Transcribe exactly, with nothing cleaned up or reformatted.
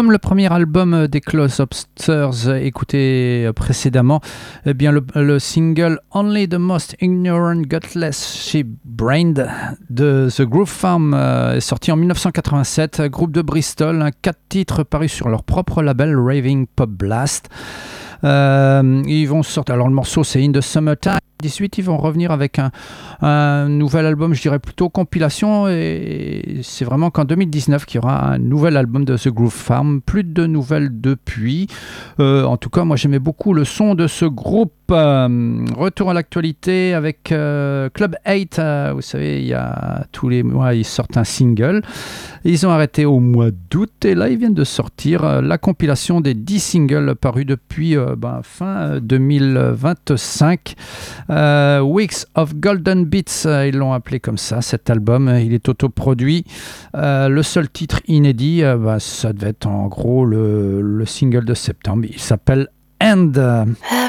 Comme le premier album des Close-Upstairs écouté précédemment, eh bien le, le single Only the Most Ignorant Gutless Sheep-Brained de The Groove Farm euh, est sorti en dix-neuf cent quatre-vingt-sept, groupe de Bristol, hein, quatre titres parus sur leur propre label Raving Pop Blast. Euh, ils vont sortir, alors le morceau c'est In the Summertime. dix-huit, ils vont revenir avec un, un nouvel album, je dirais plutôt compilation, et c'est vraiment qu'en deux mille dix-neuf qu'il y aura un nouvel album de The Groove Farm. Plus de nouvelles depuis. Euh, en tout cas, moi j'aimais beaucoup le son de ce groupe. Euh, retour à l'actualité avec euh, Club huit. Euh, vous savez, il y a tous les mois ils sortent un single. Ils ont arrêté au mois d'août et là ils viennent de sortir euh, la compilation des dix singles parus depuis euh, ben, fin deux mille vingt-cinq. Euh, Weeks of Golden Beats, euh, ils l'ont appelé comme ça, cet album. Il est autoproduit. Euh, le seul titre inédit, euh, bah, ça devait être en gros le, le single de septembre. Il s'appelle End. I